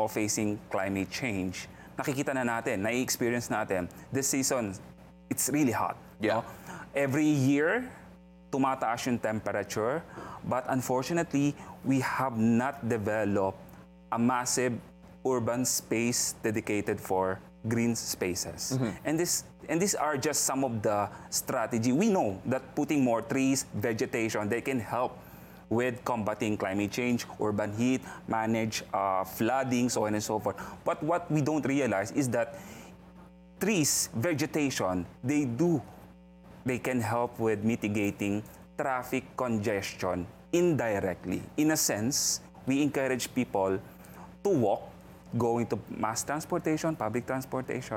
facing climate change, nakikita na natin, nai-experience natin, this season, it's really hot. Yeah. No? Every year, tumataas yung temperature, but unfortunately, we have not developed a massive urban space dedicated for green spaces. And these are just some of the strategy. We know that putting more trees, vegetation, they can help with combating climate change, urban heat, manage flooding, so on and so forth. But what we don't realize is that trees, vegetation, they can help with mitigating traffic congestion indirectly. In a sense, we encourage people to walk, going to mass transportation, public transportation,